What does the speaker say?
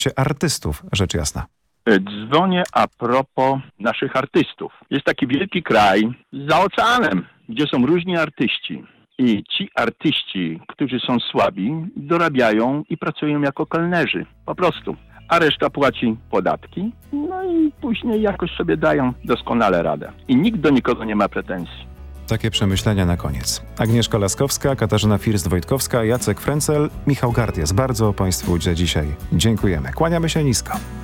artystów, rzecz jasna. Dzwonię a propos naszych artystów. Jest taki wielki kraj za oceanem, gdzie są różni artyści. I ci artyści, którzy są słabi, dorabiają i pracują jako kelnerzy. Po prostu. A reszta płaci podatki, no i później jakoś sobie dają doskonale radę. I nikt do nikogo nie ma pretensji. Takie przemyślenia na koniec. Agnieszka Laskowska, Katarzyna First-Wojtkowska, Jacek Frencel, Michał Gardias. Bardzo Państwu za dzisiaj dziękujemy. Kłaniamy się nisko.